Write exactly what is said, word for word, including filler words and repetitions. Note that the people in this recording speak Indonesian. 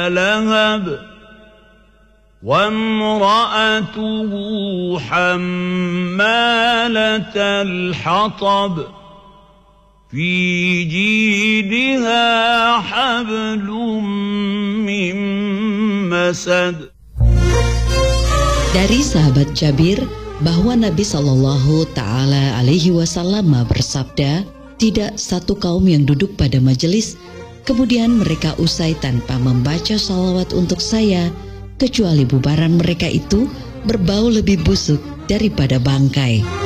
لهب وامرأته حمالة الحطب في جيدها حبل من مسد. Dari sahabat Jabir bahwa Nabi Shallallahu Ta'ala Alaihi Wasallam bersabda, tidak satu kaum yang duduk pada majelis kemudian mereka usai tanpa membaca salawat untuk saya, kecuali bubaran mereka itu berbau lebih busuk daripada bangkai.